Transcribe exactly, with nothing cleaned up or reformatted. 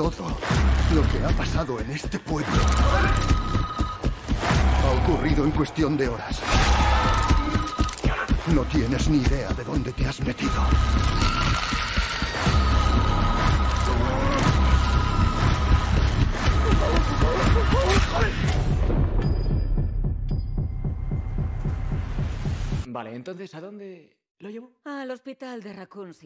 Todo lo que ha pasado en este pueblo ha ocurrido en cuestión de horas. No tienes ni idea de dónde te has metido. Vale, entonces, ¿a dónde lo llevo? Al hospital de Raccoon City.